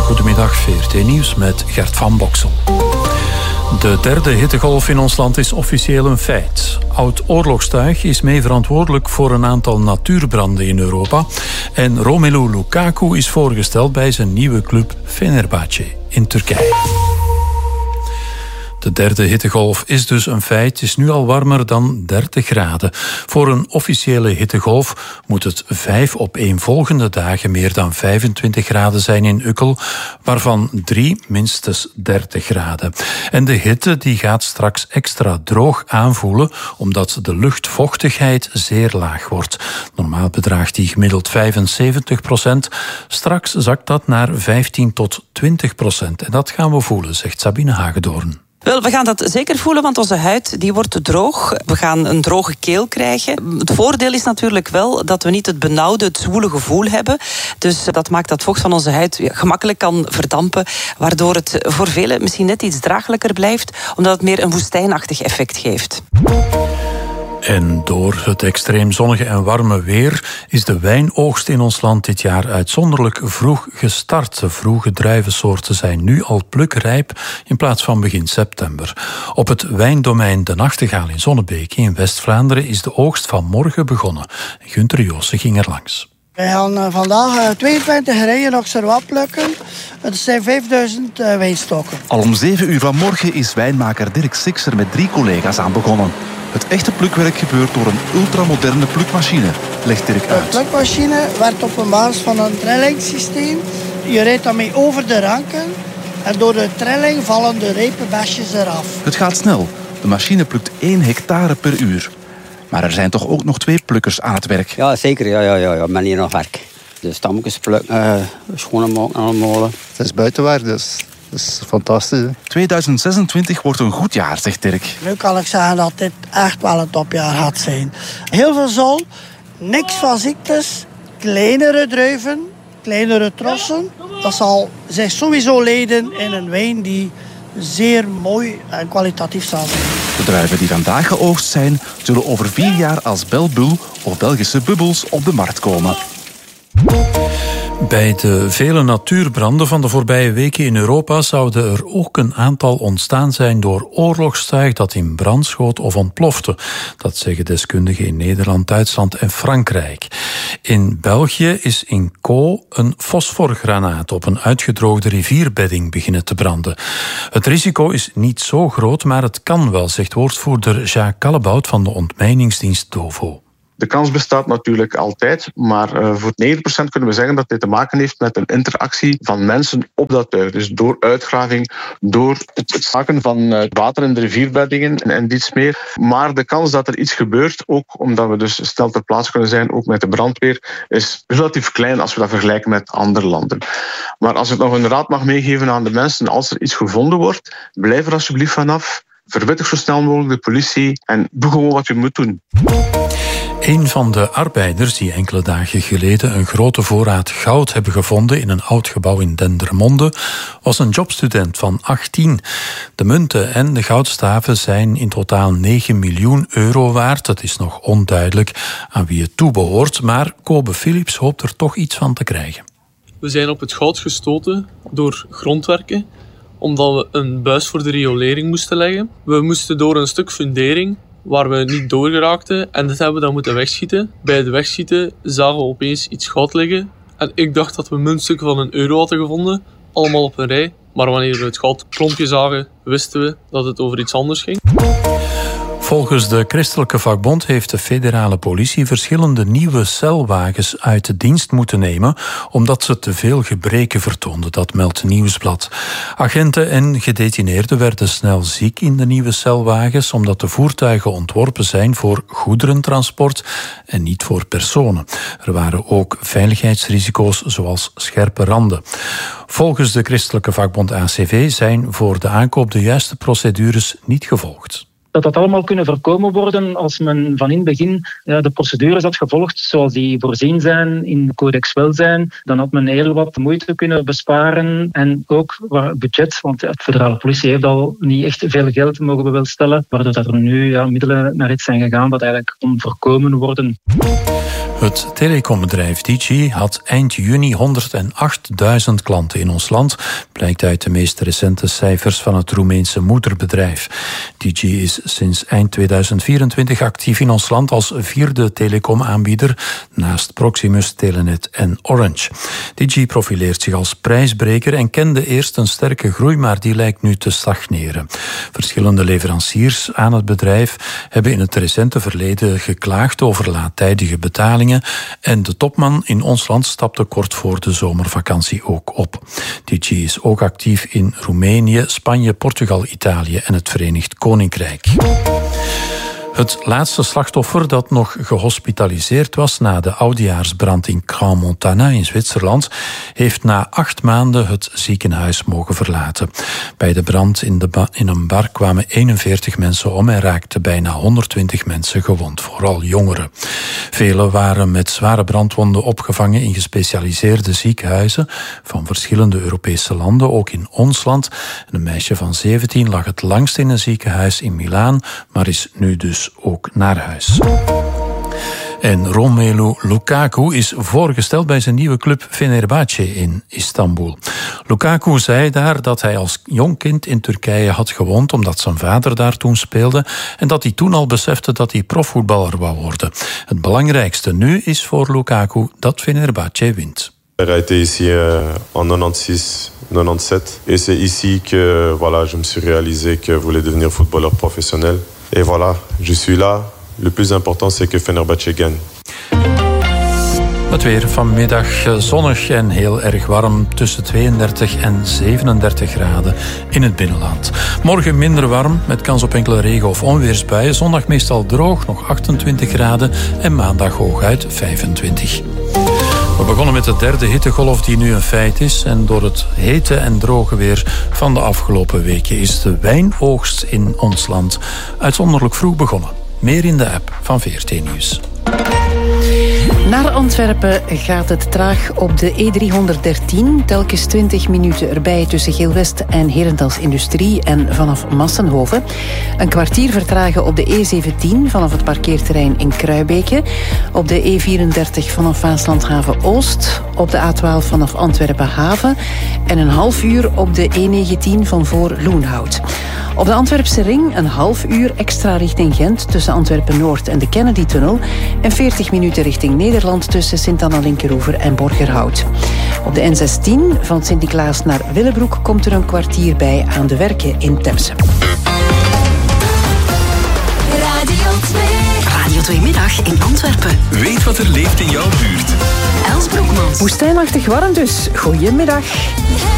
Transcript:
Goedemiddag, VRT Nieuws met Gert van Boksel. De derde hittegolf in ons land is officieel een feit. Oud-oorlogstuig is mee verantwoordelijk voor een aantal natuurbranden in Europa. En Romelu Lukaku is voorgesteld bij zijn nieuwe club Fenerbahçe in Turkije. De derde hittegolf is dus een feit. Het is nu al warmer dan 30 graden. Voor een officiële hittegolf moet het 5 opeenvolgende dagen meer dan 25 graden zijn in Ukkel, waarvan 3 minstens 30 graden. En de hitte die gaat straks extra droog aanvoelen, omdat de luchtvochtigheid zeer laag wordt. Normaal bedraagt die gemiddeld 75%. Straks zakt dat naar 15 tot 20%. En dat gaan we voelen, zegt Sabine Hagedoorn. Wel, we gaan dat zeker voelen, want onze huid die wordt droog. We gaan een droge keel krijgen. Het voordeel is natuurlijk wel dat we niet het benauwde, het zwoele gevoel hebben. Dus dat maakt dat vocht van onze huid gemakkelijk kan verdampen, waardoor het voor velen misschien net iets draaglijker blijft, omdat het meer een woestijnachtig effect geeft. En door het extreem zonnige en warme weer is de wijnoogst in ons land dit jaar uitzonderlijk vroeg gestart. De vroege druivensoorten zijn nu al plukrijp in plaats van begin september. Op het wijndomein De Nachtegaal in Zonnebeek in West-Vlaanderen is de oogst van morgen begonnen. Gunther Joosse ging er langs. We gaan vandaag 22 rijen nog servat plukken. Het zijn 5000 wijnstokken. Al om 7 uur vanmorgen is wijnmaker Dirk Sixer met 3 collega's aan begonnen. Het echte plukwerk gebeurt door een ultramoderne plukmachine, legt Dirk uit. De plukmachine werkt op een basis van een trillingssysteem. Je rijdt daarmee over de ranken en door de trilling vallen de repenbesjes eraf. Het gaat snel. De machine plukt 1 hectare per uur. Maar er zijn toch ook nog 2 plukkers aan het werk. Ja, zeker. Ja. Ik ben hier nog werk. De stammetjes plukken, schoenen maken allemaal. Het is buitenwerk, dus dat is fantastisch. 2026 wordt een goed jaar, zegt Dirk. Nu kan ik zeggen dat dit echt wel een topjaar gaat zijn. Heel veel zon, niks van ziektes, kleinere druiven, kleinere trossen. Dat zal zich sowieso leiden in een wijn die zeer mooi en kwalitatief zal zijn. De druiven die vandaag geoogst zijn, zullen over 4 jaar als Belbul of Belgische bubbels op de markt komen. Bij de vele natuurbranden van de voorbije weken in Europa zouden er ook een aantal ontstaan zijn door oorlogstuig dat in brand schoot of ontplofte. Dat zeggen deskundigen in Nederland, Duitsland en Frankrijk. In België is in Caux een fosforgranaat op een uitgedroogde rivierbedding beginnen te branden. Het risico is niet zo groot, maar het kan wel, zegt woordvoerder Jacques Callebout van de ontmijningsdienst DOVO. De kans bestaat natuurlijk altijd, maar voor 9% kunnen we zeggen dat dit te maken heeft met een interactie van mensen op dat tuig. Dus door uitgraving, door het zakken van water in de rivierbeddingen en iets meer. Maar de kans dat er iets gebeurt, ook omdat we dus snel ter plaatse kunnen zijn, ook met de brandweer, is relatief klein als we dat vergelijken met andere landen. Maar als ik nog een raad mag meegeven aan de mensen, als er iets gevonden wordt, blijf er alsjeblieft vanaf. Verwittig zo snel mogelijk de politie en doe gewoon wat je moet doen. Een van de arbeiders die enkele dagen geleden een grote voorraad goud hebben gevonden in een oud gebouw in Dendermonde was een jobstudent van 18. De munten en de goudstaven zijn in totaal 9 miljoen euro waard. Het is nog onduidelijk aan wie het toebehoort, maar Kobe Philips hoopt er toch iets van te krijgen. We zijn op het goud gestoten door grondwerken, omdat we een buis voor de riolering moesten leggen. We moesten door een stuk fundering waar we niet doorgeraakten en dat hebben we dan moeten wegschieten. Bij het wegschieten zagen we opeens iets goud liggen en ik dacht dat we muntstukken van €1 hadden gevonden, allemaal op een rij. Maar wanneer we het goudklompje zagen, wisten we dat het over iets anders ging. Volgens de Christelijke Vakbond heeft de federale politie verschillende nieuwe celwagens uit de dienst moeten nemen, omdat ze te veel gebreken vertoonden, dat meldt Nieuwsblad. Agenten en gedetineerden werden snel ziek in de nieuwe celwagens, omdat de voertuigen ontworpen zijn voor goederentransport en niet voor personen. Er waren ook veiligheidsrisico's, zoals scherpe randen. Volgens de Christelijke Vakbond ACV zijn voor de aankoop de juiste procedures niet gevolgd. Dat allemaal kunnen voorkomen worden als men van in het begin de procedures had gevolgd zoals die voorzien zijn in de Codex Welzijn. Dan had men heel wat moeite kunnen besparen en ook budget, want de federale politie heeft al niet echt veel geld, mogen we wel stellen, waardoor er nu middelen naar iets zijn gegaan dat eigenlijk kon voorkomen worden. Het telecombedrijf Digi had eind juni 108.000 klanten in ons land, blijkt uit de meest recente cijfers van het Roemeense moederbedrijf. Digi is sinds eind 2024 actief in ons land als vierde telecomaanbieder, naast Proximus, Telenet en Orange. Digi profileert zich als prijsbreker en kende eerst een sterke groei, maar die lijkt nu te stagneren. Verschillende leveranciers aan het bedrijf hebben in het recente verleden geklaagd over laattijdige betalingen en de topman in ons land stapte kort voor de zomervakantie ook op. Digi is ook actief in Roemenië, Spanje, Portugal, Italië en het Verenigd Koninkrijk. Het laatste slachtoffer dat nog gehospitaliseerd was na de oudejaarsbrand in Crans-Montana in Zwitserland, heeft na 8 maanden het ziekenhuis mogen verlaten. Bij de brand in een bar kwamen 41 mensen om en raakten bijna 120 mensen gewond, vooral jongeren. Velen waren met zware brandwonden opgevangen in gespecialiseerde ziekenhuizen van verschillende Europese landen, ook in ons land. En een meisje van 17 lag het langst in een ziekenhuis in Milaan, maar is nu dus ook naar huis. En Romelu Lukaku is voorgesteld bij zijn nieuwe club Fenerbahçe in Istanbul. Lukaku zei daar dat hij als jong kind in Turkije had gewoond omdat zijn vader daar toen speelde en dat hij toen al besefte dat hij profvoetballer wou worden. Het belangrijkste nu is voor Lukaku dat Fenerbahçe wint. Il a été ici en 96, 97 et c'est ici que voilà, je me suis réalisé que je voulais devenir footballeur professionnel. Et voilà, je suis là. Le plus important, c'est que Fenerbahçe gagne. Het weer vanmiddag zonnig en heel erg warm, tussen 32 en 37 graden in het binnenland. Morgen minder warm, met kans op enkele regen- of onweersbuien. Zondag meestal droog, nog 28 graden en maandag hooguit 25. We begonnen met de derde hittegolf die nu een feit is. En door het hete en droge weer van de afgelopen weken is de wijnoogst in ons land uitzonderlijk vroeg begonnen. Meer in de app van VRT Nieuws. Naar Antwerpen gaat het traag op de E313. Telkens 20 minuten erbij tussen Geel-West en Herentals Industrie en vanaf Massenhoven. Een kwartier vertragen op de E17 vanaf het parkeerterrein in Kruibeke. Op de E34 vanaf Waaslandhaven Oost. Op de A12 vanaf Antwerpen Haven. En een half uur op de E19 van voor Loenhout. Op de Antwerpse ring een half uur extra richting Gent tussen Antwerpen Noord en de Kennedy-tunnel. En 40 minuten richting Nederland tussen Sint-Anna-Linkeroever en Borgerhout. Op de N16 van Sint-Niklaas naar Willebroek komt er een kwartier bij aan de werken in Temse. Radio 2 Middag in Antwerpen. Weet wat er leeft in jouw buurt. Els Broekmans. Woestijnachtig warm dus. Goedemiddag.